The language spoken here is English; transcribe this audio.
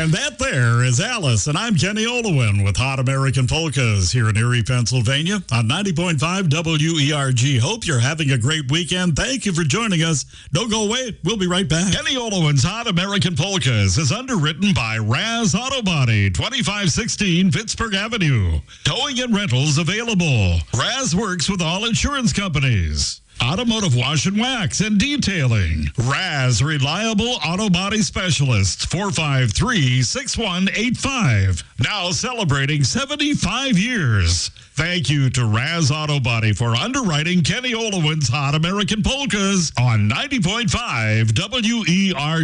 And that there is Alice, and I'm Kenny Olowin with Hot American Polkas here in Erie, Pennsylvania on 90.5 WERG. Hope you're having a great weekend. Thank you for joining us. Don't go away. We'll be right back. Kenny Olowin's Hot American Polkas is underwritten by Raz Auto Body, 2516 Pittsburgh Avenue. Towing and rentals available. Raz works with all insurance companies. Automotive wash and wax and detailing. Raz Reliable Auto Body Specialists, 453-6185. Now celebrating 75 years. Thank you to Raz Auto Body for underwriting Kenny Olowin's Hot American Polkas on 90.5 WERG.